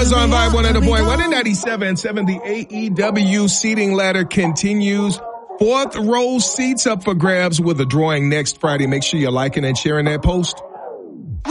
Buzz on Vibe 1 and the boy 197.7. The AEW seating ladder continues. Fourth row seats up for grabs with a drawing next Friday. Make sure you're liking and sharing that post.